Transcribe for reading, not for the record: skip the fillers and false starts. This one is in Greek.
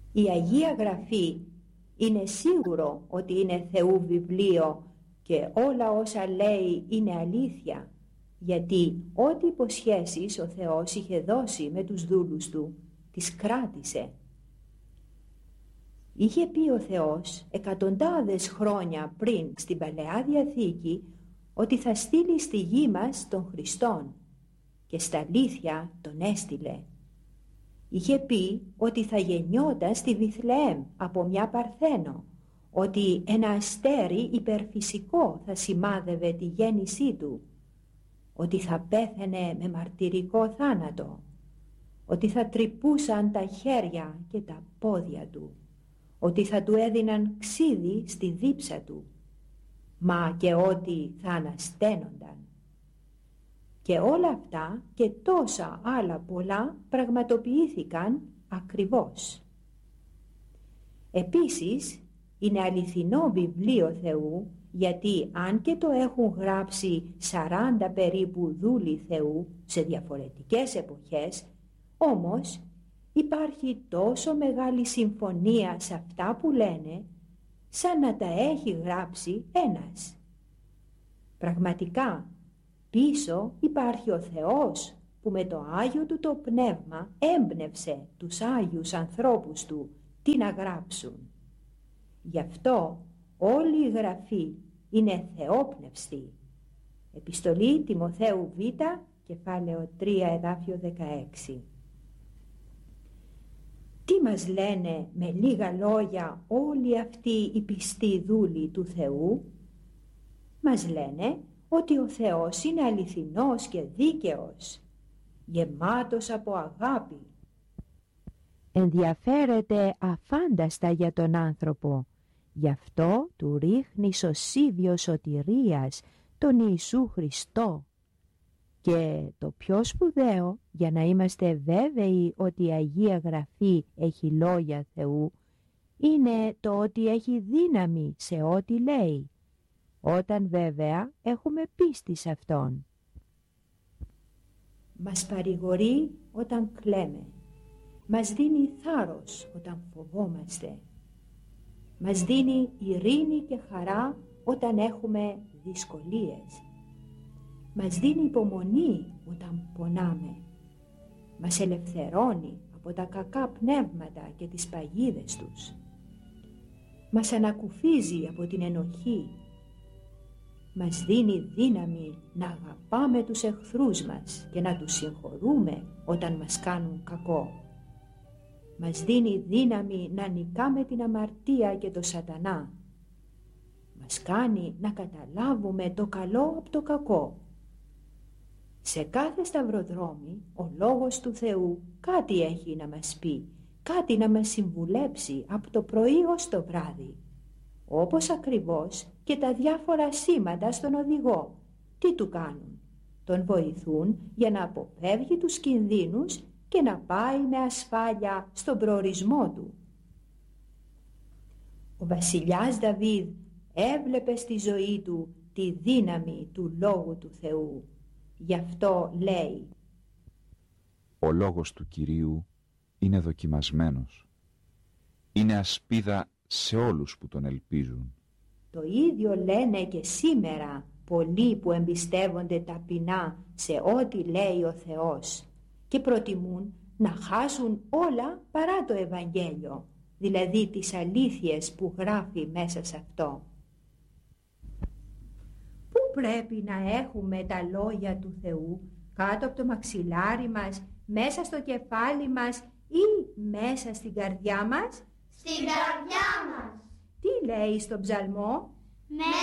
Η Αγία Γραφή είναι σίγουρο ότι είναι Θεού βιβλίο και όλα όσα λέει είναι αλήθεια, γιατί ό,τι υποσχέσεις ο Θεός είχε δώσει με τους δούλους του, τις κράτησε. Είχε πει ο Θεός εκατοντάδες χρόνια πριν στην Παλαιά Διαθήκη ότι θα στείλει στη γη μας τον Χριστόν, και στα αλήθεια τον έστειλε. Είχε πει ότι θα γεννιόταν στη Βιθλεέμ από μια παρθένο, ότι ένα αστέρι υπερφυσικό θα σημάδευε τη γέννησή του, ότι θα πέθαινε με μαρτυρικό θάνατο, ότι θα τρυπούσαν τα χέρια και τα πόδια του, ότι θα του έδιναν ξύδι στη δίψα του, μα και ότι θα ανασταίνονταν. Και όλα αυτά και τόσα άλλα πολλά πραγματοποιήθηκαν ακριβώς. Επίσης, είναι αληθινό βιβλίο Θεού, γιατί αν και το έχουν γράψει 40 περίπου δούλοι Θεού σε διαφορετικές εποχές, όμως υπάρχει τόσο μεγάλη συμφωνία σε αυτά που λένε, σαν να τα έχει γράψει ένας. Πραγματικά, πίσω υπάρχει ο Θεός που με το Άγιο του το Πνεύμα έμπνευσε τους Άγιους ανθρώπους του τι να γράψουν. Γι' αυτό όλη η Γραφή είναι θεόπνευστη. Επιστολή Τιμοθέου Β, κεφάλαιο 3, εδάφιο 16. Τι μας λένε με λίγα λόγια όλοι αυτοί οι πιστοί δούλοι του Θεού? Μας λένε ότι ο Θεός είναι αληθινός και δίκαιος, γεμάτος από αγάπη. Ενδιαφέρεται αφάνταστα για τον άνθρωπο, γι' αυτό του ρίχνει σωσίβιο σωτηρίας τον Ιησού Χριστό. Και το πιο σπουδαίο, για να είμαστε βέβαιοι ότι η Αγία Γραφή έχει λόγια Θεού, είναι το ότι έχει δύναμη σε ό,τι λέει, όταν βέβαια έχουμε πίστη σε Αυτόν. Μας παρηγορεί όταν κλαίμε, μας δίνει θάρρος όταν φοβόμαστε, μας δίνει ειρήνη και χαρά όταν έχουμε δυσκολίες, μας δίνει υπομονή όταν πονάμε, μας ελευθερώνει από τα κακά πνεύματα και τις παγίδες τους, μας ανακουφίζει από την ενοχή, μας δίνει δύναμη να αγαπάμε τους εχθρούς μας και να τους συγχωρούμε όταν μας κάνουν κακό, μας δίνει δύναμη να νικάμε την αμαρτία και το σατανά, μας κάνει να καταλάβουμε το καλό από το κακό. Σε κάθε σταυροδρόμι ο Λόγος του Θεού κάτι έχει να μας πει, κάτι να μας συμβουλέψει από το πρωί ως το βράδυ, όπως ακριβώς και τα διάφορα σήματα στον οδηγό. Τι του κάνουν? Τον βοηθούν για να αποφεύγει τους κινδύνους και να πάει με ασφάλεια στον προορισμό του. Ο βασιλιάς Δαβίδ έβλεπε στη ζωή του τη δύναμη του Λόγου του Θεού. Γι' αυτό λέει: Ο λόγος του Κυρίου είναι δοκιμασμένος. Είναι ασπίδα σε όλους που τον ελπίζουν. Το ίδιο λένε και σήμερα πολλοί που εμπιστεύονται ταπεινά σε ό,τι λέει ο Θεός και προτιμούν να χάσουν όλα παρά το Ευαγγέλιο, δηλαδή τις αλήθειες που γράφει μέσα σε αυτό. Πού πρέπει να έχουμε τα λόγια του Θεού? Κάτω από το μαξιλάρι μας, μέσα στο κεφάλι μας ή μέσα στην καρδιά μας? Στην καρδιά μας. Τι λέει στον Ψαλμό?